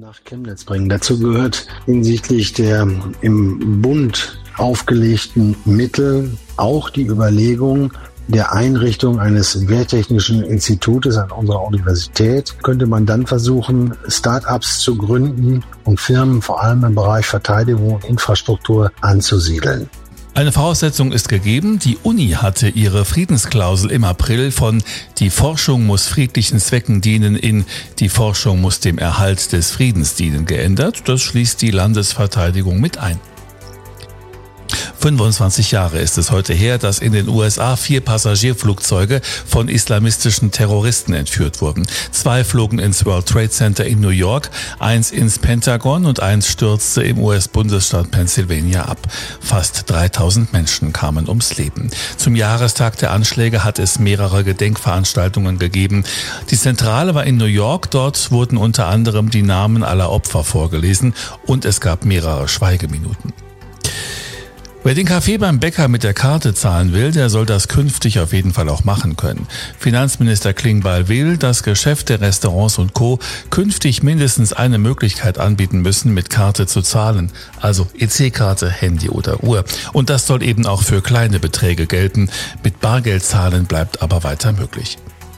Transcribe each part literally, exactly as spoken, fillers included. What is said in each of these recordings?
nach Chemnitz bringen. Dazu gehört hinsichtlich der im Bund aufgelegten Mittel auch die Überlegung der Einrichtung eines Wehrtechnischen Institutes an unserer Universität. Könnte man dann versuchen, Start-ups zu gründen und Firmen vor allem im Bereich Verteidigung und Infrastruktur anzusiedeln. Eine Voraussetzung ist gegeben. Die Uni hatte ihre Friedensklausel im April von „Die Forschung muss friedlichen Zwecken dienen" in „Die Forschung muss dem Erhalt des Friedens dienen" geändert. Das schließt die Landesverteidigung mit ein. fünfundzwanzig Jahre ist es heute her, dass in den U S A vier Passagierflugzeuge von islamistischen Terroristen entführt wurden. Zwei flogen ins World Trade Center in New York, eins ins Pentagon und eins stürzte im U S-Bundesstaat Pennsylvania ab. Fast dreitausend Menschen kamen ums Leben. Zum Jahrestag der Anschläge hat es mehrere Gedenkveranstaltungen gegeben. Die Zentrale war in New York. Dort wurden unter anderem die Namen aller Opfer vorgelesen und es gab mehrere Schweigeminuten. Wer den Kaffee beim Bäcker mit der Karte zahlen will, der soll das künftig auf jeden Fall auch machen können. Finanzminister Klingbeil will, dass Geschäfte, Restaurants und Co. künftig mindestens eine Möglichkeit anbieten müssen, mit Karte zu zahlen. Also E C-Karte, Handy oder Uhr. Und das soll eben auch für kleine Beträge gelten. Mit Bargeld zahlen bleibt aber weiter möglich.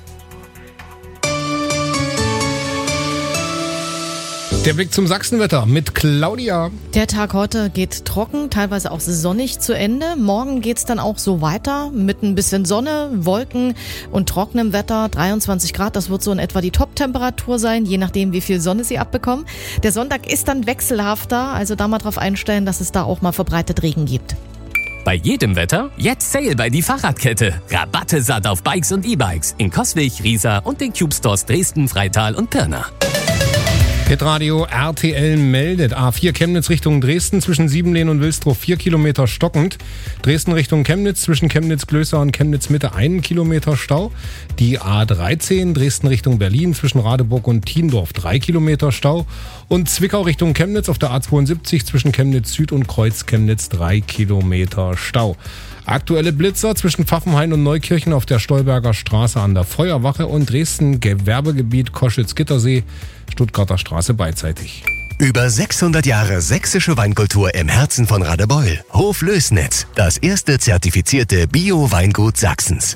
Der Blick zum Sachsenwetter mit Claudia. Der Tag heute geht trocken, teilweise auch sonnig zu Ende. Morgen geht's dann auch so weiter mit ein bisschen Sonne, Wolken und trockenem Wetter. dreiundzwanzig Grad, das wird so in etwa die Top-Temperatur sein, je nachdem wie viel Sonne Sie abbekommen. Der Sonntag ist dann wechselhafter, also da mal drauf einstellen, dass es da auch mal verbreitet Regen gibt. Bei jedem Wetter jetzt Sale bei die Fahrradkette. Rabatte satt auf Bikes und E-Bikes in Coswig, Riesa und den Cube Stores Dresden, Freital und Pirna. Hitradio R T L meldet A vier Chemnitz Richtung Dresden zwischen Siebenlehn und Wilstrow vier Kilometer stockend. Dresden Richtung Chemnitz zwischen Chemnitz-Glößer und Chemnitz-Mitte einen Kilometer Stau. Die A dreizehn Dresden Richtung Berlin zwischen Radeburg und Thiendorf drei Kilometer Stau. Und Zwickau Richtung Chemnitz auf der A zweiundsiebzig zwischen Chemnitz Süd und Kreuz Chemnitz drei Kilometer Stau. Aktuelle Blitzer zwischen Pfaffenhain und Neukirchen auf der Stolberger Straße an der Feuerwache und Dresden Gewerbegebiet Koschitz-Gittersee, Stuttgarter Straße beidseitig. Über sechshundert Jahre sächsische Weinkultur im Herzen von Radebeul. Hof Lößnitz, das erste zertifizierte Bio-Weingut Sachsens.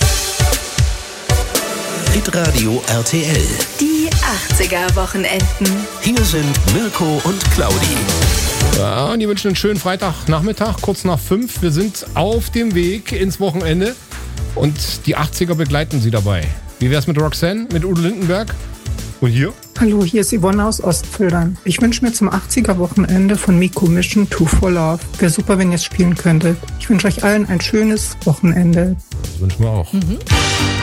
Hitradio R T L. Die achtziger-Wochenenden. Hier sind Mirko und Claudi. Ja, und die wünschen einen schönen Freitagnachmittag, kurz nach fünf. Wir sind auf dem Weg ins Wochenende und die achtziger begleiten Sie dabei. Wie wär's mit Roxanne, mit Udo Lindenberg? Und hier? Hallo, hier ist Yvonne aus Ostfildern. Ich wünsche mir zum achtziger-Wochenende von Miko Mission Two for Love. Wäre super, wenn ihr es spielen könntet. Ich wünsche euch allen ein schönes Wochenende. Das wünschen wir auch. Mhm.